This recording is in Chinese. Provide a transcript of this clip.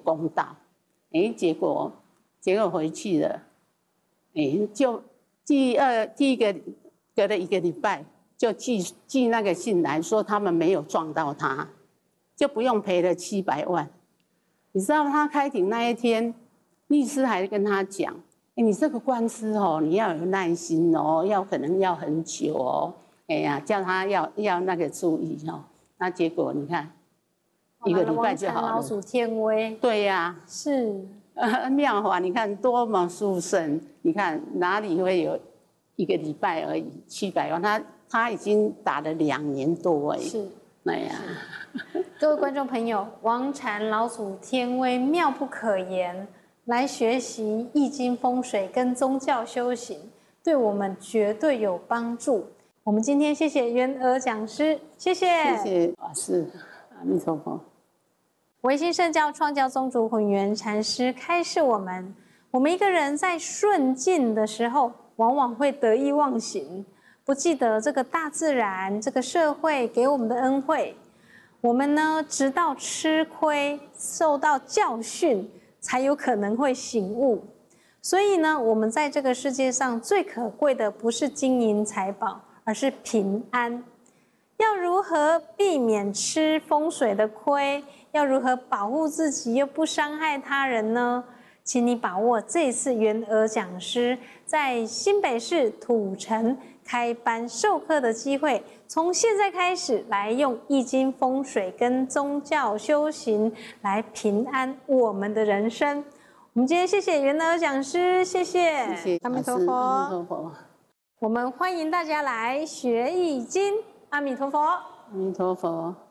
公道。结果回去了，就第一个隔了1个礼拜，就寄那个信来说他们没有撞到他，就不用赔了700万。你知道他开庭那一天，律师还跟他讲：“你这个官司哦，你要有耐心哦，可能要很久哦。叫他要那个注意哦。”那结果你看，1个礼拜就好了。 老鼠天威。 对呀， 是。 妙法，你看多么殊胜！你看哪里会有1个礼拜而已，700万，他已经打了2年多哎。 是。 那呀。 各位观众朋友，王禅老鼠天威妙不可言，来学习易经风水跟宗教修行，对我们绝对有帮助。我们今天谢谢元娥讲师，谢谢。 谢谢法师，阿弥陀佛。 唯心圣教创教宗主混元禅师开示我们一个人在顺境的时候，往往会得意忘形，不记得这个大自然、这个社会给我们的恩惠。我们呢，直到吃亏、受到教训，才有可能会醒悟。所以呢，我们在这个世界上最可贵的不是金银财宝，而是平安。要如何避免吃风水的亏？要如何保护自己又不伤害他人呢？请你把握这次元娥讲师在新北市土城开班授课的机会，从现在开始来用易经风水跟宗教修行来平安我们的人生。我们今天谢谢元娥讲师，谢谢， 谢谢， 阿弥陀佛， 阿弥陀佛。 我们欢迎大家来学易经，阿弥陀佛， 阿弥陀佛。